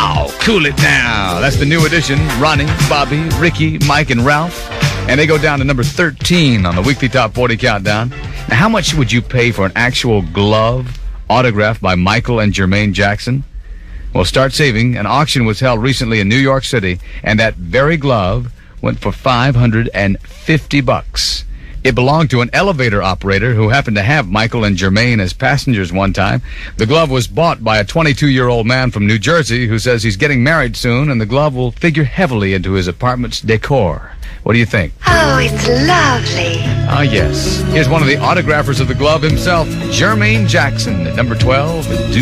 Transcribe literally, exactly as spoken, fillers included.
Oh, cool it now. That's the new edition. Ronnie, Bobby, Ricky, Mike, and Ralph. And they go down to number thirteen on the weekly Top forty Countdown. Now, how much would you pay for an actual glove autographed by Michael and Jermaine Jackson? Well, start saving. An auction was held recently in New York City, and that very glove went for five hundred fifty bucks. It belonged to an elevator operator who happened to have Michael and Jermaine as passengers one time. The glove was bought by a twenty-two-year-old man from New Jersey who says he's getting married soon, and the glove will figure heavily into his apartment's decor. What do you think? Oh, it's lovely. Ah, yes. Here's one of the autographers of the glove himself, Jermaine Jackson, at number twelve.